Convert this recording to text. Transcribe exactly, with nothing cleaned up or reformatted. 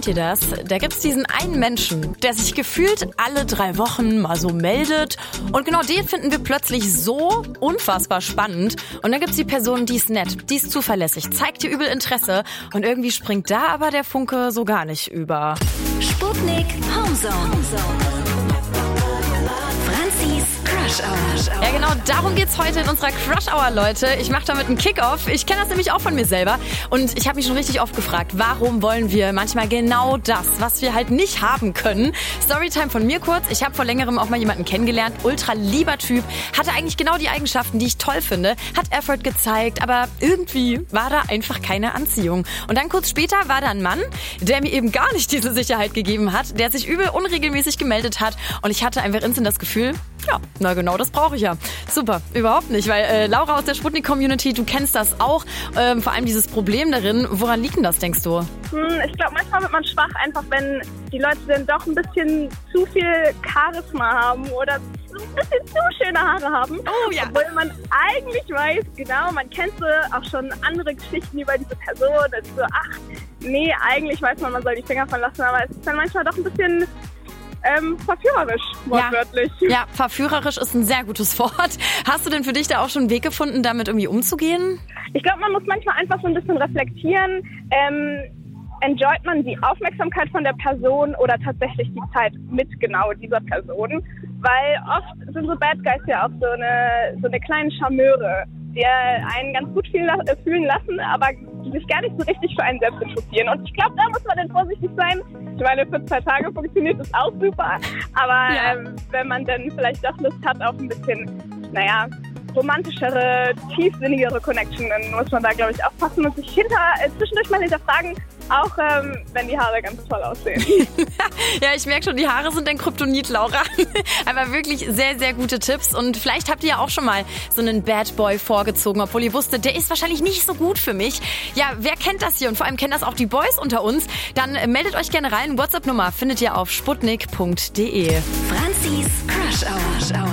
Kennt ihr das? Da gibt's diesen einen Menschen, der sich gefühlt alle drei Wochen mal so meldet. Und genau den finden wir plötzlich so unfassbar spannend. Und dann gibt's die Person, die ist nett, die ist zuverlässig, zeigt dir übel Interesse. Und irgendwie springt da aber der Funke so gar nicht über. Sputnik Homezone. Franzis Crush Hour. Ja genau, darum geht's heute in unserer Crush Hour, Leute. Ich mache damit einen Kick-Off. Ich kenne das nämlich auch von mir selber. Und ich habe mich schon richtig oft gefragt, warum wollen wir manchmal genau das, was wir halt nicht haben können? Storytime von mir kurz. Ich habe vor längerem auch mal jemanden kennengelernt. Ultra lieber Typ. Hatte eigentlich genau die Eigenschaften, die ich toll finde. Hat Effort gezeigt, aber irgendwie war da einfach keine Anziehung. Und dann kurz später war da ein Mann, der mir eben gar nicht diese Sicherheit gegeben hat, der sich übel unregelmäßig gemeldet hat. Und ich hatte einfach instant das Gefühl, ja, na genau, das brauche ich ja. Super, überhaupt nicht, weil äh, Laura aus der Sputnik-Community, du kennst das auch, ähm, vor allem dieses Problem darin. Woran liegt denn das, denkst du? Hm, ich glaube, manchmal wird man schwach, einfach wenn die Leute dann doch ein bisschen zu viel Charisma haben oder ein bisschen zu schöne Haare haben. Oh ja. Obwohl man eigentlich weiß, genau, man kennt so auch schon andere Geschichten über diese Person. Und so, ach, nee, eigentlich weiß man, man soll die Finger von lassen, aber es ist dann manchmal doch ein bisschen... Ähm, verführerisch, wortwörtlich. Ja, ja, verführerisch ist ein sehr gutes Wort. Hast du denn für dich da auch schon einen Weg gefunden, damit irgendwie umzugehen? Ich glaube, man muss manchmal einfach so ein bisschen reflektieren. Ähm, enjoyt man die Aufmerksamkeit von der Person oder tatsächlich die Zeit mit genau dieser Person? Weil oft sind so Bad Guys ja auch so eine, so eine kleine Charmeure, die einen ganz gut fühlen lassen, aber sich gar nicht so richtig für einen selbst interessieren. Und ich glaube, da muss man dann vorsichtig sein. Ich meine, für zwei Tage funktioniert das auch super. Aber ja. ähm, wenn man dann vielleicht doch Lust hat auf ein bisschen, naja, romantischere, tiefsinnigere Connection, dann muss man da, glaube ich, aufpassen und sich hinter, äh, zwischendurch mal hinterfragen, auch ähm, wenn die Haare ganz toll aussehen. Ja, ich merke schon, die Haare sind ein Kryptonit, Laura. Aber wirklich sehr, sehr gute Tipps. Und vielleicht habt ihr ja auch schon mal so einen Bad Boy vorgezogen, obwohl ihr wusstet, der ist wahrscheinlich nicht so gut für mich. Ja, wer kennt das hier? Und vor allem kennen das auch die Boys unter uns. Dann äh, meldet euch gerne rein. WhatsApp-Nummer findet ihr auf sputnik punkt de. Franzis Crush Hour.